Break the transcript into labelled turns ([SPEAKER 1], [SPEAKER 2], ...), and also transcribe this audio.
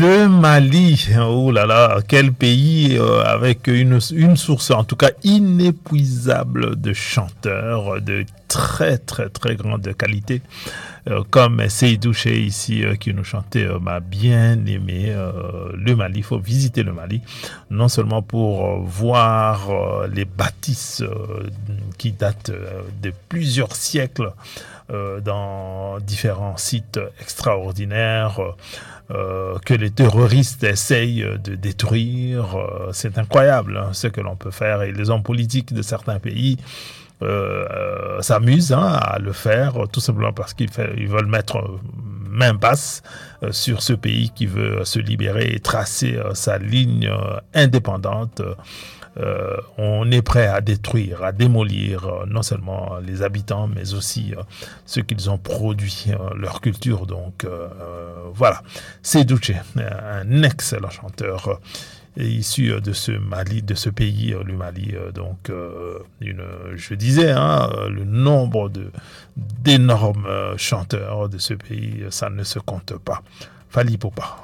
[SPEAKER 1] Le Mali, oh là là, quel pays avec une source en tout cas inépuisable de chanteurs de très très très grande qualité, comme Seydou Che ici qui nous chantait m'a bien aimé le Mali. Il faut visiter le Mali, non seulement pour voir les bâtisses qui datent de plusieurs siècles dans différents sites extraordinaires que les terroristes essayent de détruire. C'est incroyable hein, ce que l'on peut faire et les hommes politiques de certains pays s'amusent à le faire tout simplement parce qu'ils veulent mettre main basse sur ce pays qui veut se libérer et tracer sa ligne indépendante. On est prêt à détruire, à démolir non seulement les habitants, mais aussi ce qu'ils ont produit, leur culture. Donc voilà, Seydou Che, un excellent chanteur issu de ce Mali, de ce pays, le Mali. Donc, je disais, hein, le nombre d'énormes chanteurs de ce pays, ça ne se compte pas. Fally Ipupa.